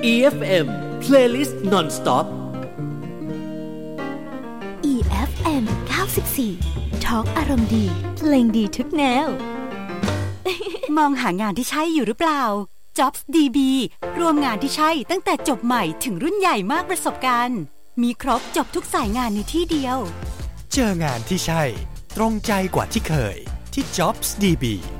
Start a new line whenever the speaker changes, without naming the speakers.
EFM Playlist Non-Stop
EFM 94 Talk อารมณ์ดีเพลงดีทุกแนว มองหางานที่ใช่อยู่หรือเปล่า Jobs DB รวมงานที่ใช่ตั้งแต่จบใหม่ถึงรุ่นใหญ่มากประสบการณ์มีครบจบทุกสายงานในที่เดียว
เจองานที่ใช่ตรงใจกว่าที่เคยที่ Jobs DB